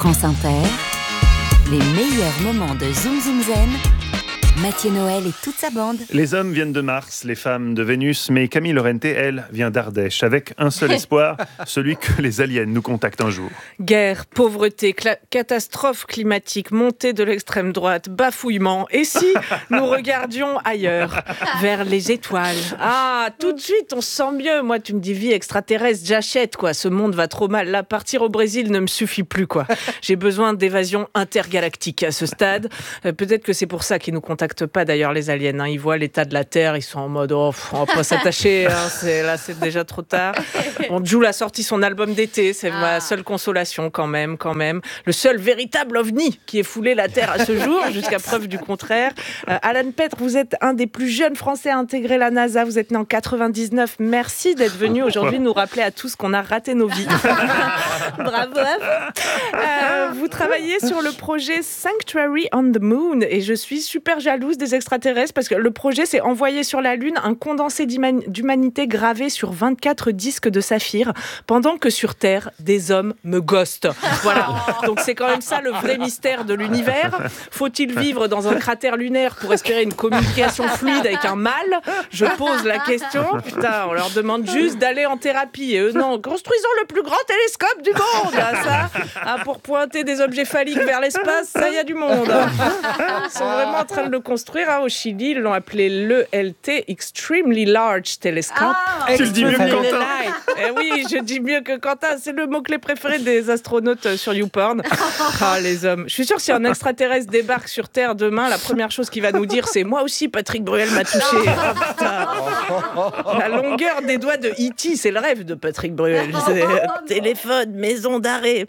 France Inter, les meilleurs moments de Zoom Zoom Zen, Mathieu Noël et toute sa bande. Les hommes viennent de Mars, les femmes de Vénus, mais Camille Lorente, elle, vient d'Ardèche, avec un seul espoir, celui que les aliens nous contactent un jour. Guerre, pauvreté, catastrophe climatique, montée de l'extrême droite, bafouillement. Et si nous regardions ailleurs, vers les étoiles? Ah, tout de suite, on se sent mieux. Moi, tu me dis vie extraterrestre, j'achète, quoi. Ce monde va trop mal. Là, partir au Brésil ne me suffit plus, quoi. J'ai besoin d'évasion intergalactique à ce stade. Peut-être que c'est pour ça qu'ils nous contactent pas d'ailleurs les aliens, hein. Ils voient l'état de la Terre, ils sont en mode on va pas s'attacher, hein. C'est déjà trop tard. Bon, Jul a sorti son album d'été, c'est ma seule consolation quand même. Le seul véritable ovni qui ait foulé la Terre à ce jour, jusqu'à preuve du contraire. Alan Petre, vous êtes un des plus jeunes Français à intégrer la NASA, vous êtes né en 99. Merci d'être venu aujourd'hui nous rappeler à tous qu'on a raté nos vies. Bravo à vous. Vous travaillez sur le projet Sanctuary on the Moon et je suis super jalouse des extraterrestres parce que le projet, c'est envoyer sur la Lune un condensé d'humanité gravé sur 24 disques de saphir, pendant que sur Terre, des hommes me ghostent. Voilà. Donc c'est quand même ça le vrai mystère de l'univers. Faut-il vivre dans un cratère lunaire pour espérer une communication fluide avec un mâle? Je pose la question. Putain, on leur demande juste d'aller en thérapie. Et eux, non, construisons le plus grand télescope du monde. Ça, pour pointer des objets phalliques vers l'espace, ça y a du monde. Ils sont vraiment en train de le construire au Chili, ils l'ont appelé l'ELT, Extremely Large Telescope. Tu le dis mieux que Quentin. Oui, je dis mieux que Quentin, c'est le mot-clé préféré des astronautes sur YouPorn. Les hommes. Je suis sûre que si un extraterrestre débarque sur Terre demain, la première chose qu'il va nous dire, c'est moi aussi Patrick Bruel m'a touché. La longueur des doigts de E.T., c'est le rêve de Patrick Bruel. Téléphone, maison d'arrêt.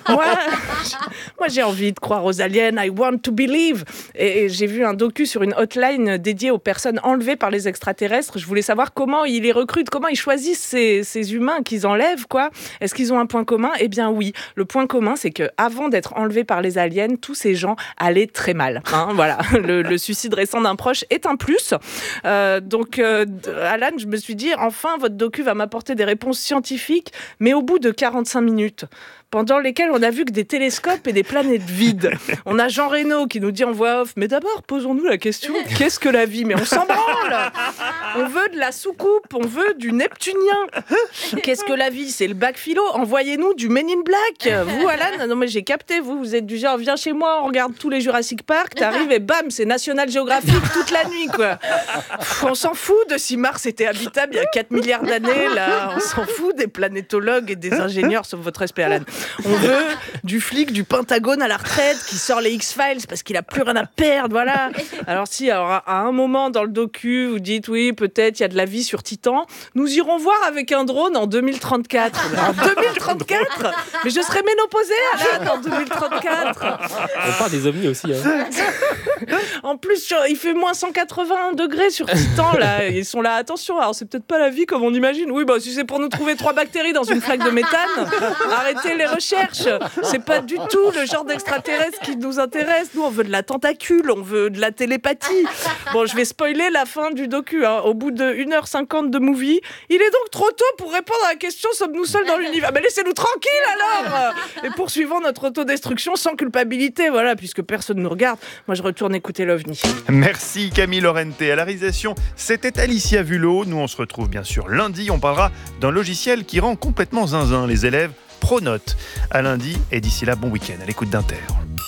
Moi, j'ai envie de croire aux aliens. I want to believe. Et j'ai vu un docu sur une hotline dédiée aux personnes enlevées par les extraterrestres. Je voulais savoir comment ils les recrutent, comment ils choisissent ces humains qu'ils enlèvent, quoi. Est-ce qu'ils ont un point commun? Eh bien oui. Le point commun, c'est qu'avant d'être enlevés par les aliens, tous ces gens allaient très mal. Voilà. Le suicide récent d'un proche est un plus. Donc, Alan, je me suis dit, enfin, votre docu va m'apporter des réponses scientifiques, mais au bout de 45 minutes. Pendant lesquels on a vu que des télescopes et des planètes vides. On a Jean Reno qui nous dit en voix off, mais d'abord, posons-nous la question, qu'est-ce que la vie? Mais on s'en branle. On veut de la soucoupe, on veut du neptunien. Qu'est-ce que la vie? C'est le bac philo. Envoyez-nous du Men in Black. Vous, Alan? Non, mais j'ai capté, vous êtes du genre, viens chez moi, on regarde tous les Jurassic Park, t'arrives et bam, c'est National Geographic toute la nuit, quoi. On s'en fout de si Mars était habitable il y a 4 milliards d'années, là. On s'en fout des planétologues et des ingénieurs, sauf votre respect, Alan. On veut du flic du Pentagone à la retraite qui sort les X-Files parce qu'il a plus rien à perdre, voilà. Alors à un moment dans le docu, vous dites oui, peut-être il y a de la vie sur Titan. Nous irons voir avec un drone en 2034. En 2034 ? Mais je serai ménopausée, Alan, en 2034. On parle des ovnis aussi. En plus, il fait moins 180 degrés sur Titan, là. Ils sont là, attention, alors c'est peut-être pas la vie comme on imagine. Oui, si c'est pour nous trouver 3 bactéries dans une flaque de méthane, arrêtez les recherches. C'est pas du tout le genre d'extraterrestre qui nous intéresse. Nous, on veut de la tentacule, on veut de la télépathie. Bon, je vais spoiler la fin du docu. Au bout de 1h50 de movie, il est donc trop tôt pour répondre à la question, sommes-nous seuls dans l'univers? Mais laissez-nous tranquilles alors. Et poursuivons notre autodestruction sans culpabilité, voilà, puisque personne ne nous regarde. Moi, je retourne écouter l'OVNI. Merci Camille Lorente. À la réalisation, c'était Alicia Vulot. Nous, on se retrouve bien sûr lundi. On parlera d'un logiciel qui rend complètement zinzin les élèves. Pronote. À lundi et d'ici là, bon week-end à l'écoute d'Inter.